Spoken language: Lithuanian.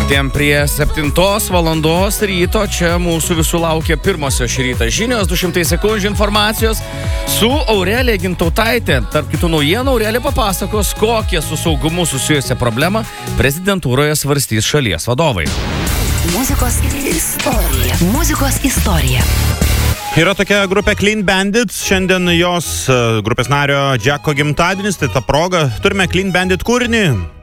Artėjom prie 7 valandos ryto, čia mūsų visų laukia pirmosios šį rytą žinios, 200 sekundžių informacijos su Aurelija Gintautaitė. Tarp kitų naujienų, Aurelija papasakos, kokie su saugumu susijusią problemą prezidentūroje svarstys šalies vadovai. Muzikos istorija. Muzikos istorija. Yra tokia grupė Clean Bandits, šiandien jos grupės nario Džeko gimtadienis, tai ta proga turime Clean Bandit kūrinį.